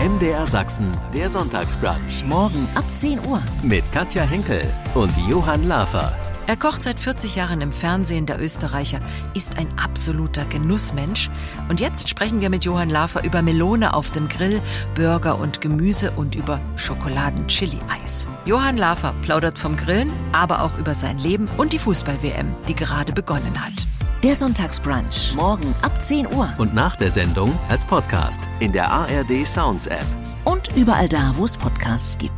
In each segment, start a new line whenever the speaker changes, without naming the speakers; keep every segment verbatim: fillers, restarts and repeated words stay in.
M D R Sachsen, der Sonntagsbrunch.
Morgen ab zehn Uhr.
Mit Katja Henkel und Johann Lafer.
Er kocht seit vierzig Jahren im Fernsehen, der Österreicher, ist ein absoluter Genussmensch. Und jetzt sprechen wir mit Johann Lafer über Melone auf dem Grill, Burger und Gemüse und über Schokoladen-Chili-Eis. Johann Lafer plaudert vom Grillen, aber auch über sein Leben und die Fußball-W M, die gerade begonnen hat. Der Sonntagsbrunch, morgen ab zehn Uhr.
Und nach der Sendung als Podcast in der A R D Sounds App.
Und überall da, wo es Podcasts gibt.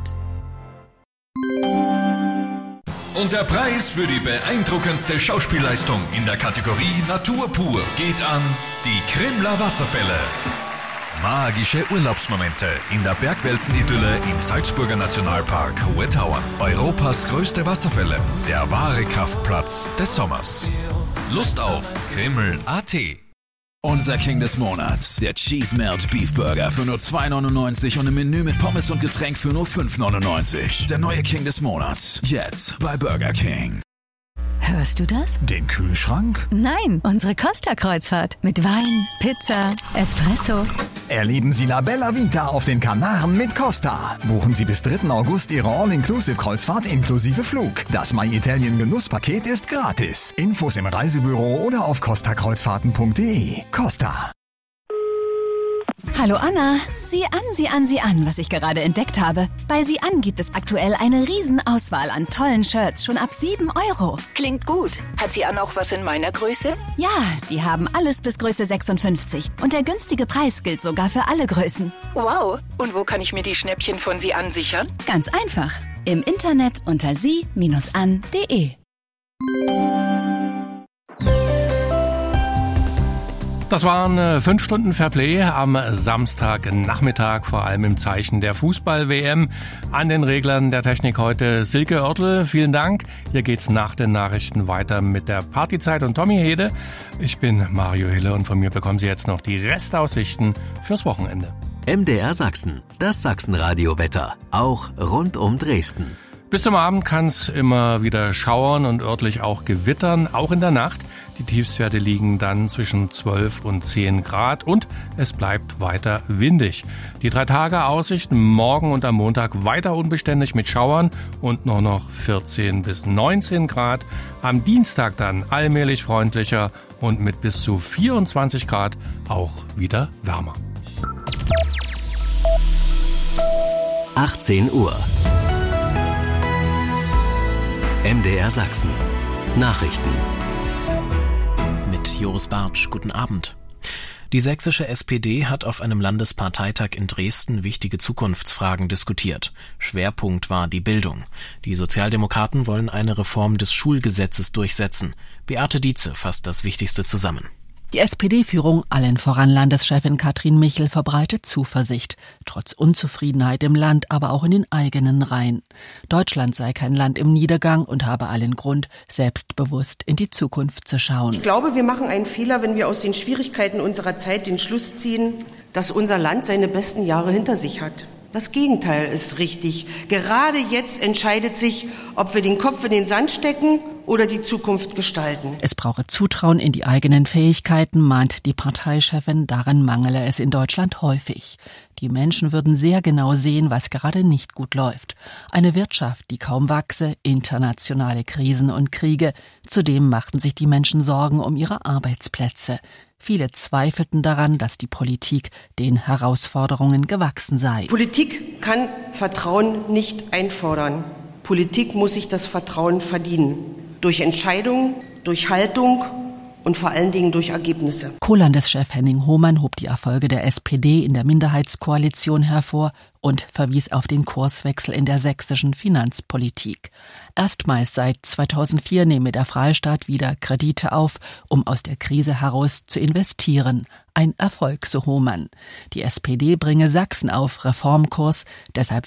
Und der Preis für die beeindruckendste Schauspielleistung in der Kategorie Natur pur geht an die Krimler Wasserfälle. Magische Urlaubsmomente in der Bergweltenidylle im Salzburger Nationalpark Hohe Tauern. Europas größte Wasserfälle, der wahre Kraftplatz des Sommers. Lust auf Krimml punkt a t.
Unser King des Monats, der Cheese Melt Beef Burger für nur zwei neunundneunzig und im Menü mit Pommes und Getränk für nur fünf neunundneunzig. Der neue King des Monats, jetzt bei Burger King.
Hörst du das?
Den Kühlschrank?
Nein, unsere Costa-Kreuzfahrt. Mit Wein, Pizza, Espresso.
Erleben Sie La Bella Vita auf den Kanaren mit Costa. Buchen Sie bis dritten August Ihre All-Inclusive-Kreuzfahrt inklusive Flug. Das My Italian Genusspaket ist gratis. Infos im Reisebüro oder auf costa kreuzfahrten punkt de. Costa.
Hallo Anna, sieh an, sieh an, sieh an, was ich gerade entdeckt habe. Bei Sieh an gibt es aktuell eine Riesenauswahl an tollen Shirts, schon ab sieben Euro.
Klingt gut. Hat Sie an auch was in meiner Größe?
Ja, die haben alles bis Größe sechsundfünfzig. Und der günstige Preis gilt sogar für alle Größen.
Wow. Und wo kann ich mir die Schnäppchen von Sie an sichern?
Ganz einfach. Im Internet unter sie Bindestrich an punkt de.
Das waren fünf Stunden Fairplay am Samstagnachmittag, vor allem im Zeichen der Fußball-W M. An den Reglern der Technik heute Silke Oertel, vielen Dank. Hier geht's nach den Nachrichten weiter mit der Partyzeit und Tommy Hede. Ich bin Mario Hille und von mir bekommen Sie jetzt noch die Restaussichten fürs Wochenende.
M D R Sachsen, das Sachsenradio-Wetter, auch rund um Dresden.
Bis zum Abend kann es immer wieder schauern und örtlich auch gewittern, auch in der Nacht. Die Tiefstwerte liegen dann zwischen zwölf und zehn Grad und es bleibt weiter windig. Die drei Tage Aussichten morgen und am Montag weiter unbeständig mit Schauern und nur noch vierzehn bis neunzehn Grad. Am Dienstag dann allmählich freundlicher und mit bis zu vierundzwanzig Grad auch wieder wärmer.
achtzehn Uhr. M D R Sachsen. Nachrichten.
Mit Joris Bartsch, guten Abend. Die sächsische S P D hat auf einem Landesparteitag in Dresden wichtige Zukunftsfragen diskutiert. Schwerpunkt war die Bildung. Die Sozialdemokraten wollen eine Reform des Schulgesetzes durchsetzen. Beate Dietze fasst das Wichtigste zusammen.
Die S P D-Führung, allen voran Landeschefin Katrin Michel, verbreitet Zuversicht. Trotz Unzufriedenheit im Land, aber auch in den eigenen Reihen. Deutschland sei kein Land im Niedergang und habe allen Grund, selbstbewusst in die Zukunft zu schauen.
Ich glaube, wir machen einen Fehler, wenn wir aus den Schwierigkeiten unserer Zeit den Schluss ziehen, dass unser Land seine besten Jahre hinter sich hat. Das Gegenteil ist richtig. Gerade jetzt entscheidet sich, ob wir den Kopf in den Sand stecken oder die Zukunft gestalten.
Es brauche Zutrauen in die eigenen Fähigkeiten, mahnt die Parteichefin. Darin mangele es in Deutschland häufig. Die Menschen würden sehr genau sehen, was gerade nicht gut läuft. Eine Wirtschaft, die kaum wachse, internationale Krisen und Kriege. Zudem machten sich die Menschen Sorgen um ihre Arbeitsplätze. Viele zweifelten daran, dass die Politik den Herausforderungen gewachsen sei.
Politik kann Vertrauen nicht einfordern. Politik muss sich das Vertrauen verdienen. Durch Entscheidungen, durch Haltung und vor allen Dingen durch Ergebnisse.
Co-Landeschef Henning Hohmann hob die Erfolge der S P D in der Minderheitskoalition hervor und verwies auf den Kurswechsel in der sächsischen Finanzpolitik. Erstmals seit zweitausendvier nehme der Freistaat wieder Kredite auf, um aus der Krise heraus zu investieren. Ein Erfolg, so Hohmann. Die S P D bringe Sachsen auf Reformkurs, deshalb